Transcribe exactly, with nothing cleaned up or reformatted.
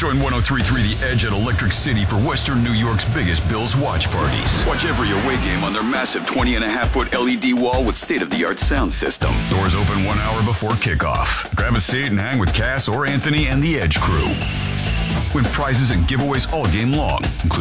Join one oh three point three The Edge at Electric City for Western New York's biggest Bills watch parties. Watch every away game on their massive twenty and a half foot L E D wall with state-of-the-art sound system. Doors open one hour before kickoff. Grab a seat and hang with Cass or Anthony and the Edge crew. Win prizes and giveaways all game long, including